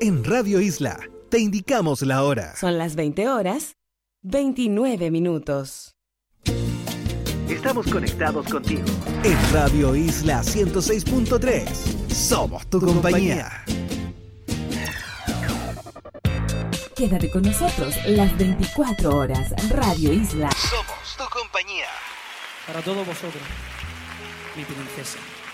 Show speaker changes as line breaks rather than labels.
En Radio Isla, te indicamos la hora.
Son las 20 horas, 29 minutos.
Estamos conectados contigo. En Radio Isla 106.3. Somos tu compañía.
Quédate con nosotros las 24 horas. Radio Isla.
Somos tu compañía.
Para todos vosotros, mi princesa.